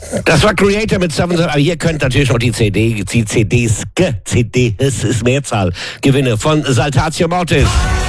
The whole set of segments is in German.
Das war Creator mit 7. Aber ihr könnt natürlich noch die CDs ist Mehrzahl, Gewinne von Saltatio Mortis.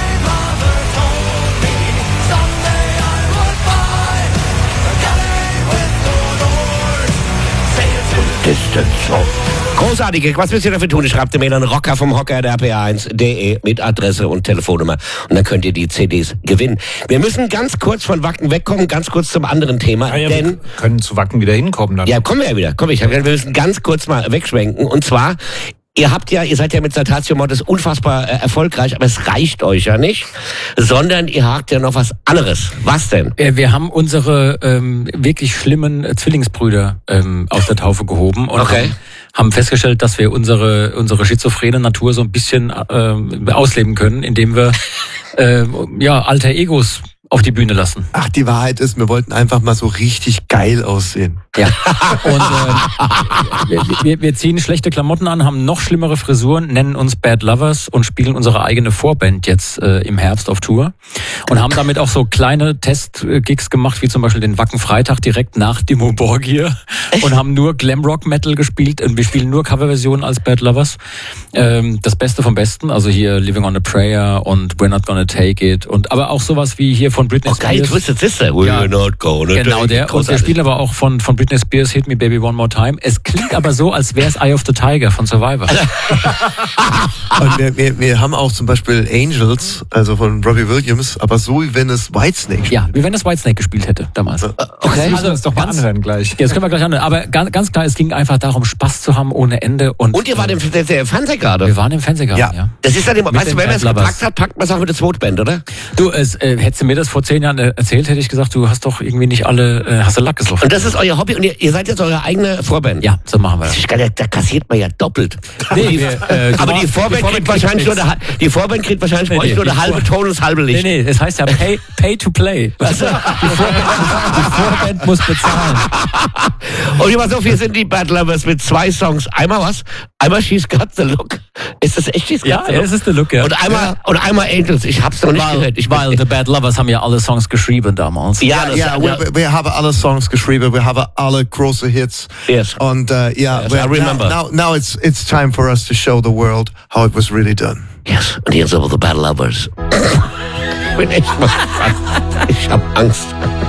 Großartig. Was müsst ihr dafür tun? Schreibt mir an Rocker vom Hocker der RPA1.de mit Adresse und Telefonnummer und dann könnt ihr die CDs gewinnen. Wir müssen ganz kurz von Wacken wegkommen, ganz kurz zum anderen Thema. Ja, denn wir können zu Wacken wieder hinkommen dann. Ja, kommen wir ja wieder. Wir müssen ganz kurz mal wegschwenken und zwar... Ihr seid ja mit Saltatio Mortis unfassbar erfolgreich, aber es reicht euch ja nicht, sondern ihr habt ja noch was anderes. Was denn? Wir haben unsere wirklich schlimmen Zwillingsbrüder aus der Taufe gehoben und haben festgestellt, dass wir unsere schizophrene Natur so ein bisschen ausleben können, indem wir alter Egos auf die Bühne lassen. Ach, die Wahrheit ist, wir wollten einfach mal so richtig geil aussehen. Ja. Und wir ziehen schlechte Klamotten an, haben noch schlimmere Frisuren, nennen uns Bad Lovers und spielen unsere eigene Vorband jetzt im Herbst auf Tour. Und haben damit auch so kleine Testgigs gemacht, wie zum Beispiel den Wacken Freitag direkt nach Dimmu Borgir. Und haben nur Glamrock-Metal gespielt und wir spielen nur Coverversionen als Bad Lovers. Das Beste vom Besten, also hier Living on a Prayer und We're Not Gonna Take It. Und aber auch sowas wie hier von Britney Spears. Geil, Twisted Sister. We're not gonna genau, take der. it. Und wir spielen aber auch von Britney Spears Hit Me Baby One More Time. Es klingt aber so, als wäre es Eye of the Tiger von Survivor. Und wir haben auch zum Beispiel Angels, also von Robbie Williams, aber so wie wenn es Whitesnake spielt. Ja, wie wenn es Whitesnake gespielt hätte damals. Okay, also das doch mal anhören gleich. Ja, das können wir gleich anhören. Aber ganz klar, es ging einfach darum, Spaß zu haben ohne Ende. Und ihr wart im Fernsehgarten? Wir waren im Fernsehgarten, ja. Das ist dann immer, weißt du, wenn man es gepackt hat, packt man es auch mit der Zweitband, oder? Du, hättest du mir das vor 10 Jahren erzählt, hätte ich gesagt, du hast doch irgendwie nicht alle, hast du Lack gesoffen. Und das ist euer Hobby und ihr seid jetzt eure eigene Vorband? Ja, so machen wir das. Da kassiert man ja doppelt. Nee, aber die Vorband kriegt wahrscheinlich nur bei euch nur eine halbe Ton und das halbe Licht. Nee, das heißt ja pay to play. Also, die Vorband muss bezahlen. Und pass auf, hier sind die Bad Lovers mit 2 Songs. Einmal She's Got the Look. Ist das echt She's Got the Look? Ja, das ist der Look, ja. Und einmal Angels. Ich hab's noch nicht gehört. Weil The Bad Lovers haben ja alle Songs geschrieben damals. Ja, wir haben alle Songs geschrieben, wir haben alle große Hits. Yes. Und I remember. Now it's time for us to show the world how it was really done. Yes, und hier sind aber The Bad Lovers. Ich bin echt mal gespannt. Ich hab Angst.